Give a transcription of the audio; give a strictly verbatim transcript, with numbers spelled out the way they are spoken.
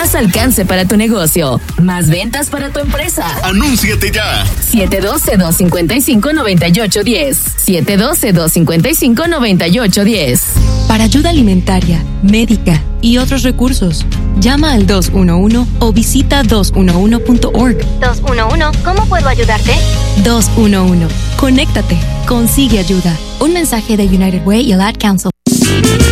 Más alcance para tu negocio. Más ventas para tu empresa. ¡Anúnciate ya! siete uno dos, dos cinco cinco, nueve ocho uno cero. siete uno dos, dos cinco cinco, nueve ocho uno cero. Para ayuda alimentaria, médica y otros recursos, llama al dos uno uno o visita dos uno uno punto org. dos uno uno, ¿cómo puedo ayudarte? dos uno uno. Conéctate. Consigue ayuda. Un mensaje de United Way y el Ad Council.